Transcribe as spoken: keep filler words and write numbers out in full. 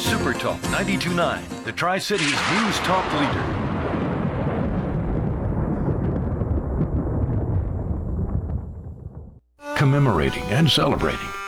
Super Talk ninety-two point nine, the Tri-Cities News Talk leader. Commemorating and celebrating